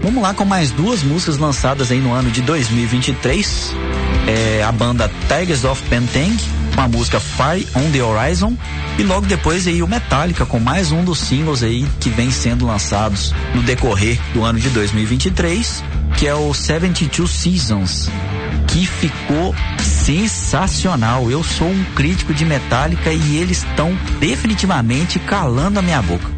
Vamos lá com mais duas músicas lançadas aí no ano de 2023. A banda Tigers of Pantang, com a música Fire on the Horizon, e logo depois aí o Metallica com mais um dos singles aí que vem sendo lançados no decorrer do ano de 2023, que é o 72 Seasons, que ficou sensacional. Eu sou um crítico de Metallica e eles estão definitivamente calando a minha boca.